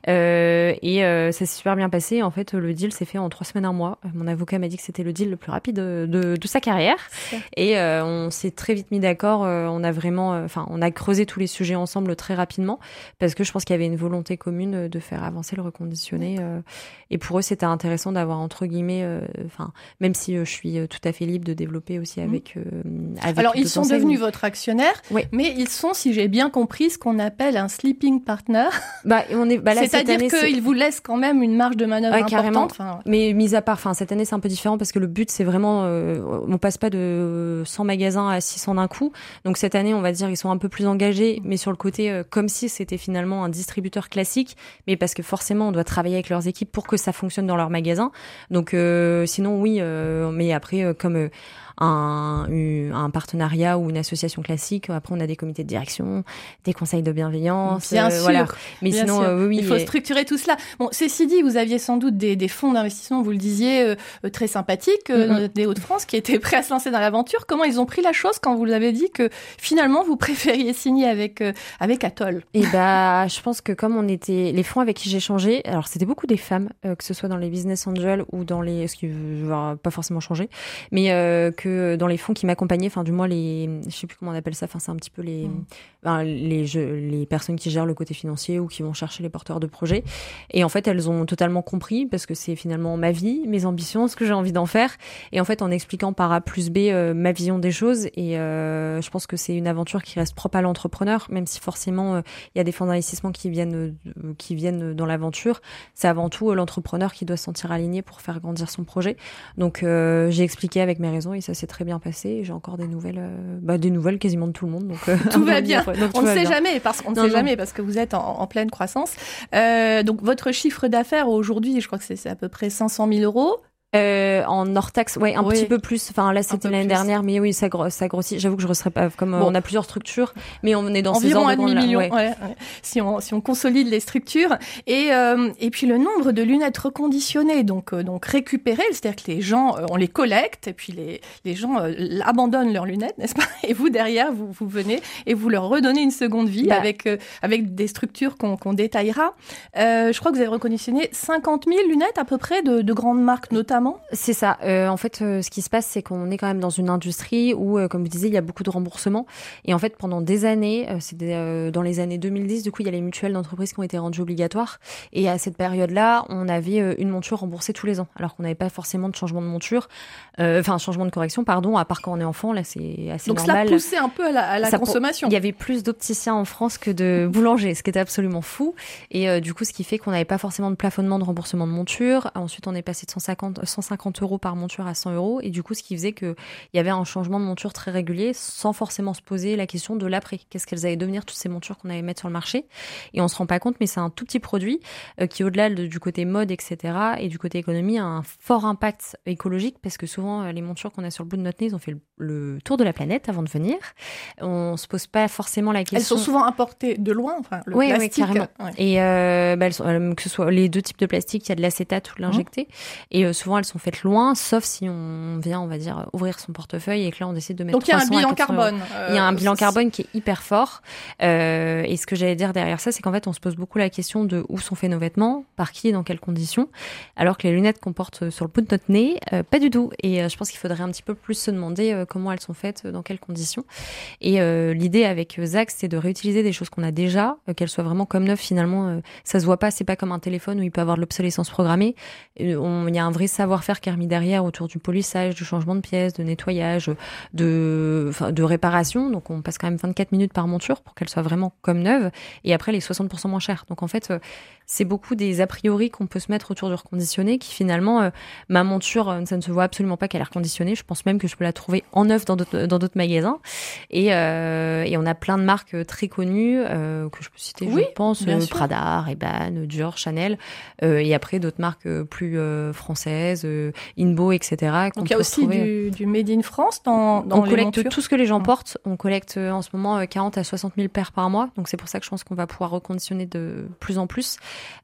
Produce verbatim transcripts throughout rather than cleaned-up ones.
Euh, et euh, ça s'est super bien passé. En fait, le deal s'est fait en trois semaines, un mois. Mon avocat m'a dit que c'était le deal le plus rapide de, de, de sa carrière. Ouais. Et euh, on s'est très vite mis d'accord. Euh, on a vraiment, enfin, euh, on a creusé tous les sujets ensemble très rapidement parce que je pense qu'il y avait une volonté commune de faire avancer le reconditionné. Euh, et pour eux, c'était intéressant d'avoir entre guillemets, enfin, euh, même si euh, je suis tout à fait libre de développer aussi avec. Euh, avec Alors, ils sont enseigne. devenus votre actionnaire, oui. mais ils sont, si j'ai bien compris, ce qu'on appelle un sleeping partner. Bah, on est, bah là, c'est-à-dire qu'ils vous laissent quand même une marge de manœuvre ouais, importante. Enfin... Mais mis à part, enfin, cette année, c'est un peu différent parce que le but, c'est vraiment, euh, on passe pas de cent magasins à six cents d'un coup. Donc cette année, on va dire, ils sont un peu plus engagés, mais sur le côté, euh, comme si c'était finalement un distributeur classique, mais parce que forcément, on doit travailler avec leurs équipes pour que ça fonctionne dans leur magasin. Donc euh, sinon, oui, euh, mais après, euh, comme euh, Un, un partenariat ou une association classique. Après, on a des comités de direction, des conseils de bienveillance. Bien euh, sûr. Voilà. Mais bien sinon, sûr. euh, oui. Il faut et... structurer tout cela. Bon, ceci dit, vous aviez sans doute des, des fonds d'investissement, vous le disiez, euh, très sympathiques, euh, mm-hmm. des Hauts-de-France, qui étaient prêts à se lancer dans l'aventure. Comment ils ont pris la chose quand vous leur avez dit que finalement, vous préfériez signer avec, euh, avec Atoll? Et bah, je pense que comme on était, les fonds avec qui j'ai changé, alors c'était beaucoup des femmes, euh, que ce soit dans les business angels ou dans les, ce qui va pas forcément changer, mais euh, que dans les fonds qui m'accompagnaient, enfin du moins les, je sais plus comment on appelle ça, enfin c'est un petit peu les, mmh. ben, les jeux, les personnes qui gèrent le côté financier ou qui vont chercher les porteurs de projets. Et en fait, elles ont totalement compris parce que c'est finalement ma vie, mes ambitions, ce que j'ai envie d'en faire. Et en fait, en expliquant par A plus B euh, ma vision des choses. Et euh, je pense que c'est une aventure qui reste propre à l'entrepreneur, même si forcément il euh, y a des fonds d'investissement qui viennent, euh, qui viennent dans l'aventure. C'est avant tout euh, l'entrepreneur qui doit se sentir aligné pour faire grandir son projet. Donc euh, j'ai expliqué avec mes raisons et ça s'est très bien passé. Et j'ai encore des nouvelles, euh, bah, des nouvelles quasiment de tout le monde. Donc euh, tout va bien. Donc, on ne sait bien. jamais parce qu'on ne non, sait non. jamais parce que vous êtes en, en pleine croissance. Euh, donc votre chiffre d'affaires aujourd'hui, je crois que c'est, c'est à peu près cinq cent mille euros. Euh, en hors taxe, ouais, un oui. petit peu plus. Enfin, là, c'était l'année plus. dernière, mais oui, ça, gro- ça grossit. J'avoue que je ne serais pas, comme bon. on a plusieurs structures, mais on est dans environ ces un demi-million, ouais. ouais, ouais. Si on, si on consolide les structures. Et, euh, et puis le nombre de lunettes reconditionnées, donc, euh, donc récupérées, c'est-à-dire que les gens, euh, on les collecte, et puis les, les gens euh, abandonnent leurs lunettes, n'est-ce pas? Et vous, derrière, vous, vous venez et vous leur redonnez une seconde vie bah. avec, euh, avec des structures qu'on, qu'on détaillera. Euh, je crois que vous avez reconditionné cinquante mille lunettes à peu près de, de grandes marques notamment. C'est ça. Euh, en fait, euh, ce qui se passe, c'est qu'on est quand même dans une industrie où, euh, comme vous disiez, il y a beaucoup de remboursements. Et en fait, pendant des années, euh, c'est des, euh, dans les années deux mille dix, du coup, il y a les mutuelles d'entreprise qui ont été rendues obligatoires. Et à cette période-là, on avait euh, une monture remboursée tous les ans, alors qu'on n'avait pas forcément de changement de monture, euh, enfin changement de correction, pardon. À part quand on est enfant, là, c'est assez Donc normal. Donc cela poussait un peu à la, à la ça consommation. Il y avait plus d'opticiens en France que de boulangers, ce qui était absolument fou. Et euh, du coup, ce qui fait qu'on n'avait pas forcément de plafonnement de remboursement de monture. Ensuite, on est passé de cent cinquante, cent cinquante euros par monture à cent euros. Et du coup, ce qui faisait qu'il y avait un changement de monture très régulier sans forcément se poser la question de l'après. Qu'est-ce qu'elles allaient devenir, toutes ces montures qu'on allait mettre sur le marché? Et on se rend pas compte, mais c'est un tout petit produit euh, qui, au-delà de, du côté mode, et cetera, et du côté économie, a un fort impact écologique parce que souvent, euh, les montures qu'on a sur le bout de notre nez, ils ont fait le, le tour de la planète avant de venir. On se pose pas forcément la question. Elles sont souvent importées de loin, enfin, le oui, plastique. Oui, carrément. Ouais. Et euh, bah, elles sont, euh, que ce soit les deux types de plastique, il y a de l'acétate ou de l'injecté. Mmh. Et euh, souvent, elles sont faites loin, sauf si on vient, on va dire, ouvrir son portefeuille et que là, on décide de mettre Donc, il y a un bilan carbone. Euh, il y a un bilan c'est... carbone qui est hyper fort. Euh, et ce que j'allais dire derrière ça, c'est qu'en fait, on se pose beaucoup la question de où sont faits nos vêtements, par qui et dans quelles conditions. Alors que les lunettes qu'on porte sur le bout de notre nez, euh, pas du tout. Et euh, je pense qu'il faudrait un petit peu plus se demander euh, comment elles sont faites, dans quelles conditions. Et euh, l'idée avec Zach, c'est de réutiliser des choses qu'on a déjà, euh, qu'elles soient vraiment comme neuves. Finalement, euh, ça se voit pas. C'est pas comme un téléphone où il peut avoir de l'obsolescence programmée. Il euh, y a un vrai savoir-faire qui est remis derrière autour du polissage, du changement de pièces, de nettoyage, de, enfin, de réparation. Donc, on passe quand même vingt-quatre minutes par monture pour qu'elle soit vraiment comme neuve. Et après, les soixante pour cent moins chères. Donc, en fait, euh, c'est beaucoup des a priori qu'on peut se mettre autour du reconditionné qui finalement, euh, ma monture, euh, ça ne se voit absolument pas qu'elle est reconditionnée. Je pense même que je peux la trouver en neuf dans d'autres, dans d'autres magasins. Et, euh, et on a plein de marques très connues euh, que je peux citer, oui, je pense, euh, Prada, Ray-Ban, Dior, Chanel. Euh, et après, d'autres marques plus euh, françaises françaises, euh, Inbo, et cetera. Donc il y a aussi du, du Made in France dans, dans on les collecte montures. tout ce que les gens portent. On collecte en ce moment quarante à soixante mille paires par mois. Donc c'est pour ça que je pense qu'on va pouvoir reconditionner de plus en plus.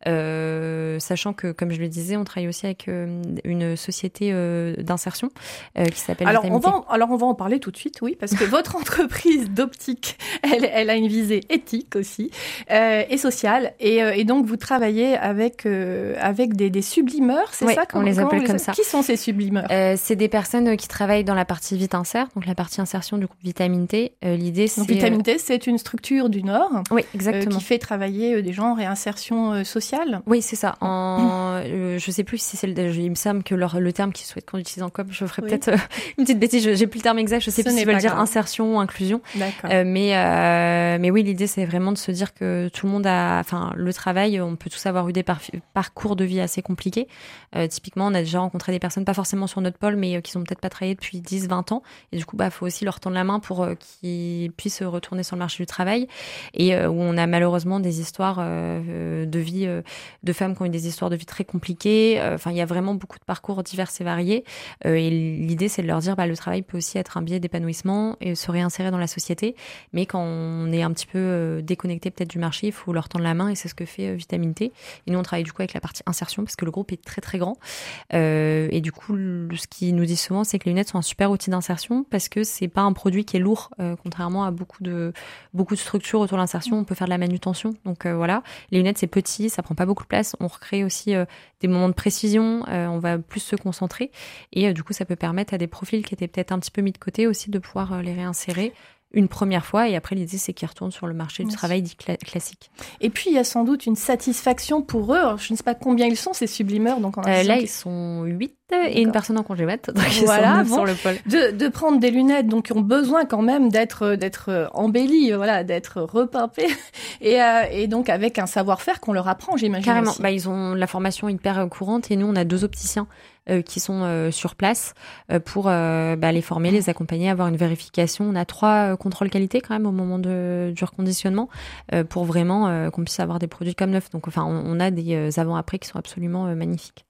Euh, sachant que, comme je le disais, on travaille aussi avec euh, une société euh, d'insertion euh, qui s'appelle alors Vitamité. on va en, alors on va en parler tout de suite, oui, parce que votre entreprise d'optique, elle, elle a une visée éthique aussi euh, et sociale. Et, euh, et donc vous travaillez avec, euh, avec des, des sublimeurs, c'est oui, ça? On les appelle comme ça. Qui sont ces sublimeurs? euh, C'est des personnes qui travaillent dans la partie Vitinsert, donc la partie insertion du groupe Vitamine T. Euh, l'idée, c'est... Donc Vitamine T, c'est une structure du Nord. Oui, exactement. Euh, qui fait travailler euh, des gens en réinsertion euh, sociale. Oui, c'est ça. En, euh, je sais plus si c'est le, il me semble que leur, le terme qu'ils souhaitent qu'on utilise en com, je ferai oui. peut-être euh, une petite bêtise. Je, j'ai plus le terme exact. Je sais Ce plus s'ils veulent dire insertion ou inclusion. D'accord. Euh, mais euh, mais oui, l'idée c'est vraiment de se dire que tout le monde a, enfin, le travail, on peut tous avoir eu des par- parcours de vie assez compliqués. Euh, typiquement, on a déjà rencontré des personnes pas forcément sur notre pôle, mais euh, qui ont peut-être pas travaillé depuis dix, vingt ans. Et du coup, bah, faut aussi leur tendre la main pour euh, qu'ils puissent retourner sur le marché du travail. Et euh, où on a malheureusement des histoires euh, de vie euh, de femmes qui ont eu des histoires de vie très compliquées. Enfin, euh, il y a vraiment beaucoup de parcours divers et variés. Euh, et l'idée, c'est de leur dire, bah, le travail peut aussi être un biais d'épanouissement et se réinsérer dans la société. Mais quand on est un petit peu euh, déconnecté peut-être du marché, il faut leur tendre la main et c'est ce que fait euh, Vitamine T. Et nous, on travaille du coup avec la partie insertion parce que le groupe est très très grand. Euh, et du coup, le, ce qu'ils nous disent souvent, c'est que les lunettes sont un super outil d'insertion parce que c'est pas un produit qui est lourd, euh, contrairement à beaucoup de beaucoup de structures autour de l'insertion. On peut faire de la manutention. Donc euh, voilà, les lunettes c'est petit, ça prend pas beaucoup de place. On recrée aussi euh, des moments de précision. Euh, on va plus se concentrer et euh, du coup, ça peut permettre à des profils qui étaient peut-être un petit peu mis de côté aussi de pouvoir euh, les réinsérer une première fois et après l'idée c'est qu'ils retournent sur le marché du oui. travail dit cla- classique. Et puis il y a sans doute une satisfaction pour eux. Alors, je ne sais pas combien ils sont ces sublimeurs. Donc en euh, là ils sont huit et une personne en congé mat. Donc voilà, ils sont bon, sur le pôle. De, de prendre des lunettes donc qui ont besoin quand même d'être d'être embellies, voilà, d'être repimpées et, euh, et donc avec un savoir-faire qu'on leur apprend, j'imagine. Carrément. Aussi. Bah ils ont la formation hyper courante et nous on a deux opticiens. Euh, qui sont euh, sur place euh, pour euh, bah, les former, les accompagner, avoir une vérification. On a trois euh, contrôles qualité quand même au moment de, du reconditionnement euh, pour vraiment euh, qu'on puisse avoir des produits comme neufs. Donc enfin, on, on a des euh, avant-après qui sont absolument euh, magnifiques.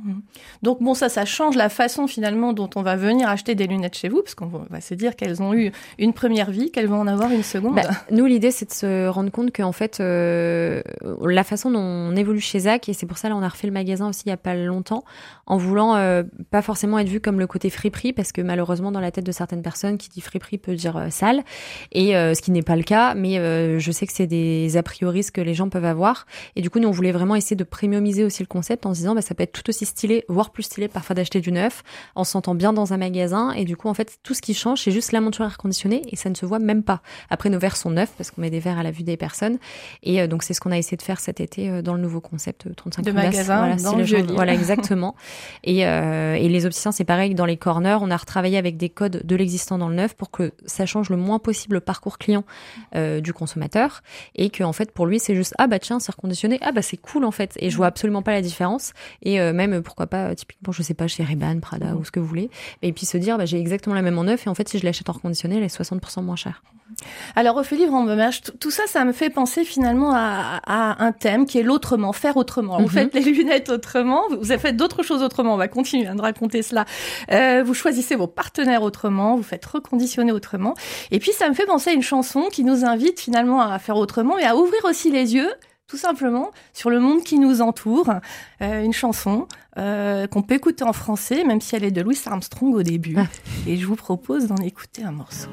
Donc bon, ça, ça change la façon finalement dont on va venir acheter des lunettes chez vous, parce qu'on va se dire qu'elles ont eu une première vie, qu'elles vont en avoir une seconde. Bah, nous, l'idée, c'est de se rendre compte qu'en fait, euh, la façon dont on évolue chez Zach, et c'est pour ça là, on a refait le magasin aussi il y a pas longtemps, en voulant euh, pas forcément être vu comme le côté friperie, parce que malheureusement, dans la tête de certaines personnes, qui dit friperie peut dire euh, sale, et euh, ce qui n'est pas le cas, mais euh, je sais que c'est des a priori que les gens peuvent avoir, et du coup, nous, on voulait vraiment essayer de premiumiser aussi le concept en se disant, bah, ça peut être tout aussi stylé, voire plus stylé parfois d'acheter du neuf, en se sentant bien dans un magasin. Et du coup, en fait, tout ce qui change, c'est juste la monture air conditionnée et ça ne se voit même pas. Après, nos verres sont neufs parce qu'on met des verres à la vue des personnes. Et euh, donc, c'est ce qu'on a essayé de faire cet été euh, dans le nouveau concept euh, trente-cinq de magasin, voilà, dans si le joli. Voilà, exactement. et, euh, et les opticiens, c'est pareil. Dans les corners, on a retravaillé avec des codes de l'existant dans le neuf pour que ça change le moins possible le parcours client euh, du consommateur et que, en fait, pour lui, c'est juste, ah bah tiens, c'est reconditionné, ah bah c'est cool en fait. Et je vois absolument pas la différence. Et euh, même, pourquoi pas, typiquement, je sais pas, chez Ray-Ban, Prada mmh. ou ce que vous voulez. Et puis se dire, bah, j'ai exactement la même en neuf et en fait, si je l'achète en reconditionné, elle est soixante pour cent moins chère. Alors, Ophélie Vrambemage, tout ça, ça me fait penser finalement à, à un thème qui est l'autrement, faire autrement. Mmh. Vous faites les lunettes autrement, vous avez fait d'autres choses autrement. On va continuer hein, de raconter cela. Euh, vous choisissez vos partenaires autrement, vous faites reconditionner autrement. Et puis, ça me fait penser à une chanson qui nous invite finalement à faire autrement et à ouvrir aussi les yeux tout simplement sur le monde qui nous entoure. Euh, une chanson euh, qu'on peut écouter en français, même si elle est de Louis Armstrong au début. Ah. Et je vous propose d'en écouter un morceau.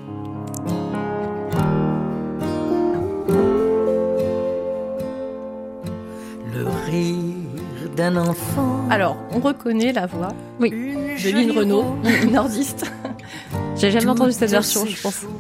Le rire d'un enfant. Alors, on reconnaît la voix oui. de Lynn Renaud, une nordiste. J'ai jamais entendu cette version, je pense.